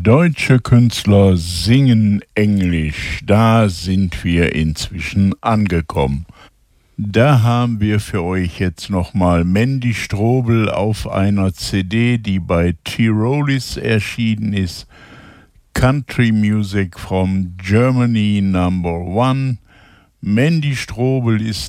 Deutsche Künstler singen Englisch, da sind wir inzwischen angekommen. Da haben wir für euch jetzt nochmal Mandy Strobel auf einer CD, die bei Tyrolis erschienen ist. Country Music from Germany #1. Mandy Strobel ist